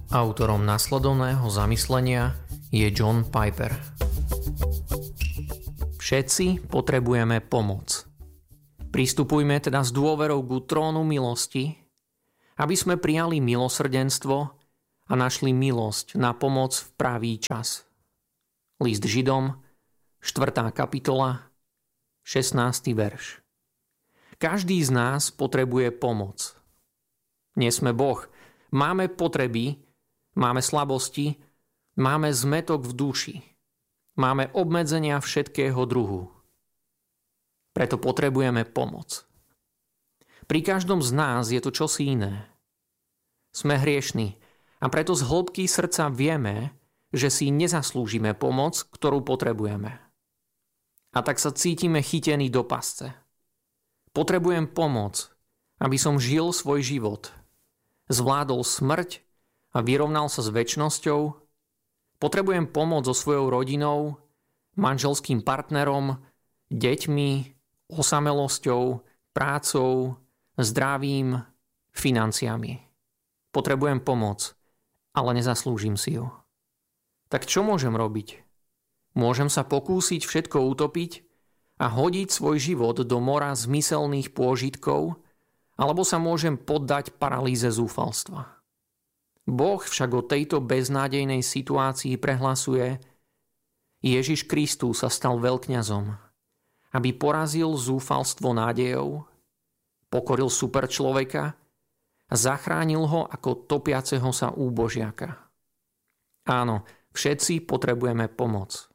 Autorom nasledovného zamyslenia je John Piper. Všetci potrebujeme pomoc. Pristupujme teda s dôverou ku trónu milosti, aby sme prijali milosrdenstvo a našli milosť na pomoc v pravý čas. List Židom, 4. kapitola, 16. verš. Každý z nás potrebuje pomoc. Nie sme Boh. Máme potreby, máme slabosti, máme zmätok v duši. Máme obmedzenia všetkého druhu. Preto potrebujeme pomoc. Pri každom z nás je to čosi iné. Sme hriešni a preto z hĺbky srdca vieme, že si nezaslúžime pomoc, ktorú potrebujeme. A tak sa cítime chytení do pasce. Potrebujem pomoc, aby som žil svoj život, zvládol smrť a vyrovnal sa s večnosťou. Potrebujem pomoc so svojou rodinou, manželským partnerom, deťmi, osamelosťou, prácou, zdravím, financiami. Potrebujem pomoc, ale nezaslúžim si ju. Tak čo môžem robiť? Môžem sa pokúsiť všetko utopiť a hodiť svoj život do mora zmyselných pôžitkov, alebo sa môžem poddať paralýze zúfalstva. Boh však o tejto beznádejnej situácii prehlasuje: Ježiš Kristus sa stal veľkňazom, aby porazil zúfalstvo nádejou, pokoril superčloveka a zachránil ho ako topiaceho sa úbožiaka. Áno, všetci potrebujeme pomoc.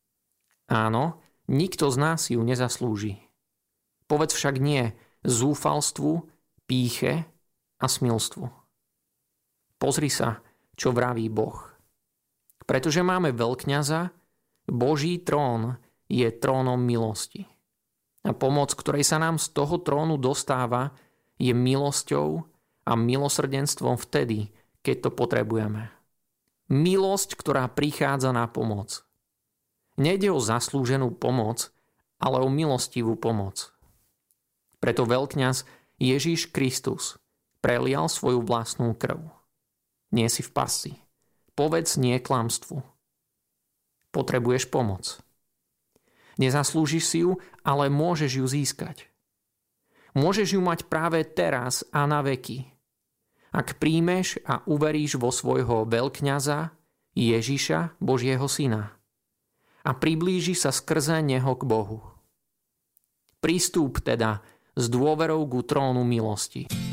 Áno, nikto z nás ju nezaslúži. Povedz však nie zúfalstvu, pýche a smilstvu. Pozri sa, čo vraví Boh. Pretože máme veľkňaza, Boží trón je trónom milosti. A pomoc, ktorej sa nám z toho trónu dostáva, je milosťou a milosrdenstvom vtedy, keď to potrebujeme. Milosť, ktorá prichádza na pomoc. Nejde o zaslúženú pomoc, ale o milostivú pomoc. Preto veľkňaz Ježiš Kristus prelial svoju vlastnú krv. Nie si v pasci. Povedz nie klamstvu. Potrebuješ pomoc. Nezaslúžiš si ju, ale môžeš ju získať. Môžeš ju mať práve teraz a na veky. Ak príjmeš a uveríš vo svojho veľkňaza Ježiša, Božieho syna, a priblížiš sa skrze neho k Bohu. Pristúp teda s dôverou ku trónu milosti.